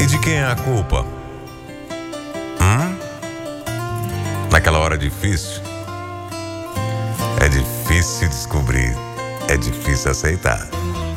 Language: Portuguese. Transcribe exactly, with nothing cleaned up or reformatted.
E de quem é a culpa? Hum? Naquela hora difícil? É difícil descobrir, é difícil aceitar.